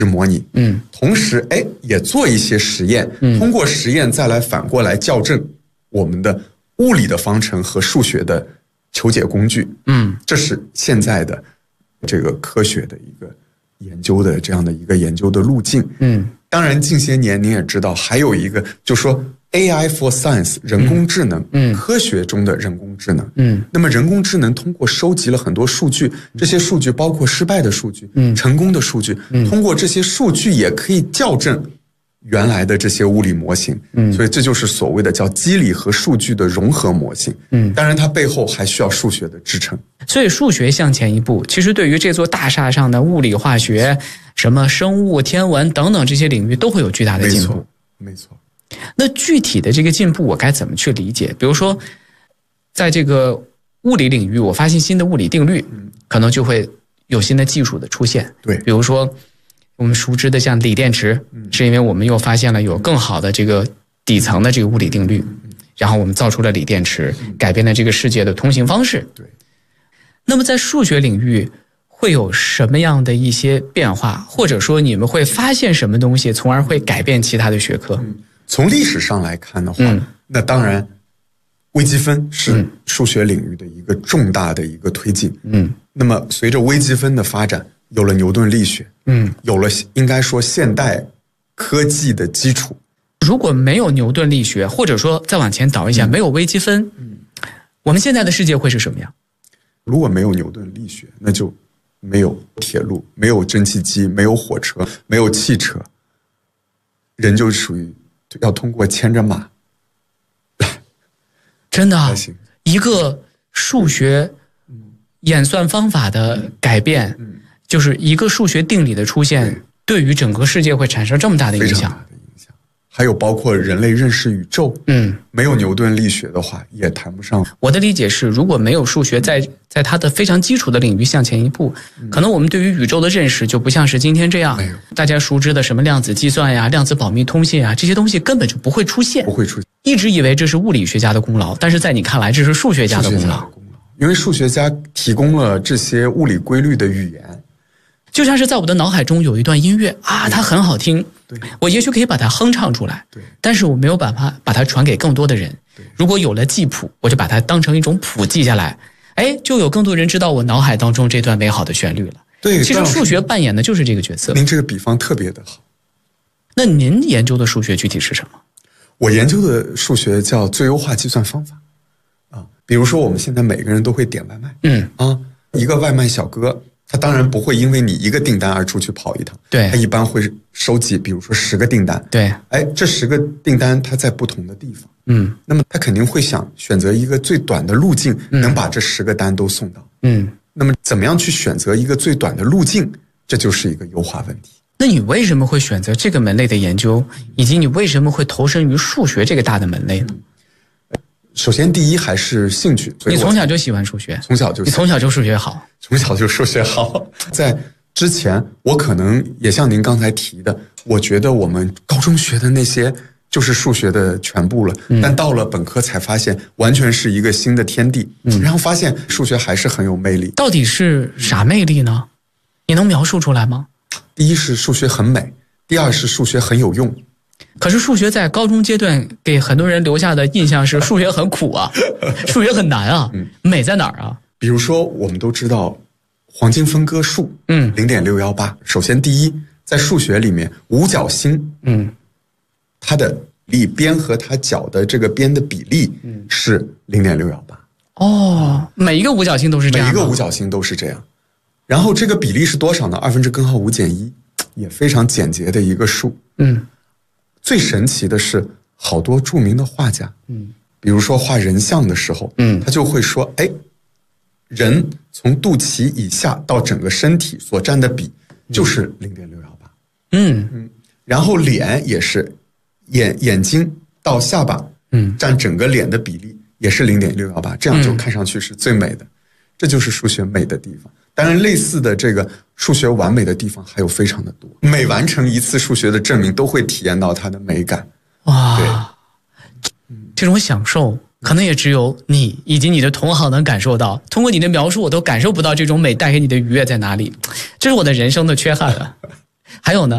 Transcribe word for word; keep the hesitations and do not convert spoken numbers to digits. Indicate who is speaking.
Speaker 1: 模拟，
Speaker 2: 嗯，
Speaker 1: 同时哎也做一些实验，
Speaker 2: 嗯，
Speaker 1: 通过实验再来反过来校正我们的物理的方程和数学的求解工具，
Speaker 2: 嗯，
Speaker 1: 这是现在的这个科学的一个研究的这样的一个研究的路径，
Speaker 2: 嗯，
Speaker 1: 当然近些年您也知道，还有一个就是说 A I for Science 人工智能，
Speaker 2: 嗯，
Speaker 1: 科学中的人工智能，
Speaker 2: 嗯，
Speaker 1: 那么人工智能通过收集了很多数据，这些数据包括失败的数据，
Speaker 2: 嗯，
Speaker 1: 成功的数据，
Speaker 2: 嗯，
Speaker 1: 通过这些数据也可以校正原来的这些物理模型，
Speaker 2: 嗯，
Speaker 1: 所以这就是所谓的叫机理和数据的融合模型，
Speaker 2: 嗯，
Speaker 1: 当然它背后还需要数学的支撑。
Speaker 2: 所以数学向前一步，其实对于这座大厦上的物理、化学、什么生物、天文等等这些领域都会有巨大的进步。
Speaker 1: 没错，没错。
Speaker 2: 那具体的这个进步我该怎么去理解？比如说，在这个物理领域，我发现新的物理定律，可能就会有新的技术的出现。
Speaker 1: 对，
Speaker 2: 比如说我们熟知的像锂电池，是因为我们又发现了有更好的这个底层的这个物理定律，然后我们造出了锂电池，改变了这个世界的通行方式。
Speaker 1: 对。
Speaker 2: 那么在数学领域会有什么样的一些变化，或者说你们会发现什么东西，从而会改变其他的学科？
Speaker 1: 嗯，从历史上来看的话，
Speaker 2: 嗯，
Speaker 1: 那当然微积分是数学领域的一个重大的一个推进。
Speaker 2: 嗯，
Speaker 1: 那么随着微积分的发展，有了牛顿力学，
Speaker 2: 嗯，
Speaker 1: 有了应该说现代科技的基础。
Speaker 2: 如果没有牛顿力学，或者说再往前倒一下，嗯，没有微积分，嗯，我们现在的世界会是什么样？
Speaker 1: 如果没有牛顿力学，那就没有铁路，没有蒸汽机，没有火车，没有汽车，人就属于要通过牵着马。
Speaker 2: 真的啊，一个数学演算方法的改变，就是一个数学定理的出现，对于整个世界会产生这么大的影响。
Speaker 1: 非常大的影响。还有包括人类认识宇宙，
Speaker 2: 嗯，
Speaker 1: 没有牛顿力学的话，也谈不上。
Speaker 2: 我的理解是，如果没有数学在在它的非常基础的领域向前一步，嗯，可能我们对于宇宙的认识就不像是今天这样，大家熟知的什么量子计算呀、量子保密通信啊，这些东西根本就不会出现，
Speaker 1: 不会出现。
Speaker 2: 一直以为这是物理学家的功劳，但是在你看来，这是数学家的功劳。
Speaker 1: 因为数学家提供了这些物理规律的语言，
Speaker 2: 就像是在我的脑海中有一段音乐啊，它很好听，
Speaker 1: 对，
Speaker 2: 我也许可以把它哼唱出来，
Speaker 1: 对，
Speaker 2: 但是我没有办法把它传给更多的人。如果有了记谱，我就把它当成一种谱记下来，哎，就有更多人知道我脑海当中这段美好的旋律了。
Speaker 1: 对，
Speaker 2: 其实数学扮演的就是这个角色。
Speaker 1: 您这个比方特别的好。
Speaker 2: 那您研究的数学具体是什么？
Speaker 1: 我研究的数学叫最优化计算方法，啊，比如说我们现在每个人都会点外卖，
Speaker 2: 嗯，
Speaker 1: 啊，一个外卖小哥，他当然不会因为你一个订单而出去跑一趟，
Speaker 2: 对，
Speaker 1: 他一般会收集，比如说十个订单，
Speaker 2: 对，
Speaker 1: 哎，这十个订单他在不同的地方，
Speaker 2: 嗯，
Speaker 1: 那么他肯定会想选择一个最短的路径，能把这十个单都送到，
Speaker 2: 嗯，
Speaker 1: 那么怎么样去选择一个最短的路径，这就是一个优化问题。
Speaker 2: 那你为什么会选择这个门类的研究，以及你为什么会投身于数学这个大的门类呢？
Speaker 1: 首先，第一还是兴趣。
Speaker 2: 你从小就喜欢数学，
Speaker 1: 从小就
Speaker 2: 你从小就数学好，
Speaker 1: 从小就数学好。在之前，我可能也像您刚才提的，我觉得我们高中学的那些就是数学的全部了，嗯、但到了本科才发现，完全是一个新的天地。嗯、然后发现数学还是很有魅力。
Speaker 2: 到底是啥魅力呢？你能描述出来吗？
Speaker 1: 第一是数学很美，第二是数学很有用。
Speaker 2: 可是数学在高中阶段给很多人留下的印象是数学很苦啊，数学很难啊，嗯、美在哪儿啊？
Speaker 1: 比如说，我们都知道黄金分割数，
Speaker 2: 嗯，
Speaker 1: 零点六一八。首先，第一，在数学里面，五角星，
Speaker 2: 嗯，
Speaker 1: 它的里边和它角的这个边的比例是零点六一八。
Speaker 2: 哦，每一个五角星都是这样，
Speaker 1: 每一个五角星都是这样。然后这个比例是多少呢？二分之根号五减一，也非常简洁的一个数。
Speaker 2: 嗯，
Speaker 1: 最神奇的是，好多著名的画家，嗯，比如说画人像的时候，嗯，他就会说，哎，人从肚脐以下到整个身体所占的比就是零点六一八。
Speaker 2: 嗯
Speaker 1: 嗯，然后脸也是，眼眼睛到下巴，
Speaker 2: 嗯，
Speaker 1: 占整个脸的比例也是零点六一八，这样就看上去是最美的。嗯、这就是数学美的地方。当然，类似的这个数学完美的地方还有非常的多。每完成一次数学的证明，都会体验到它的美感。
Speaker 2: 哇，对，这种享受可能也只有你以及你的同行能感受到。通过你的描述，我都感受不到这种美带给你的愉悦在哪里。这是我的人生的缺憾了。还有呢？